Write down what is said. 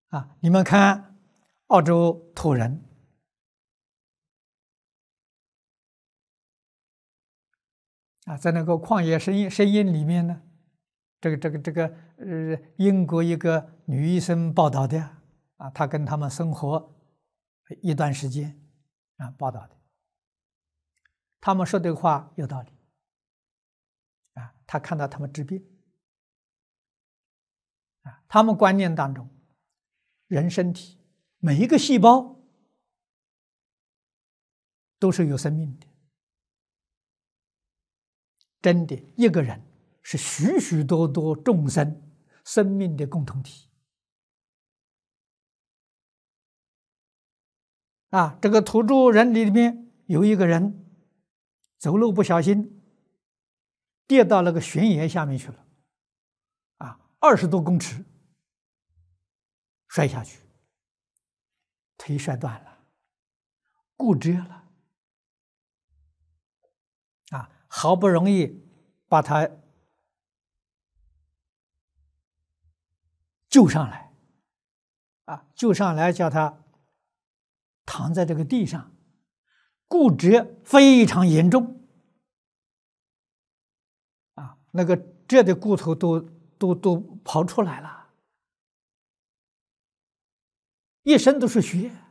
你们看澳洲土人在那个旷野声音里面呢，英国一个女医生报道的她跟他们生活一段时间报道的，他们说的话有道理他看到他们治病他们观念当中，人身体每一个细胞都是有生命的。真的，一个人是许许多多众生生命的共同体这个土著人里面有一个人走路不小心跌到那个悬崖下面去了20多公尺摔下去，腿摔断了，骨折了好不容易把他救上来救上来叫他躺在这个地上，骨折非常严重那个这的骨头都刨出来了，一身都是血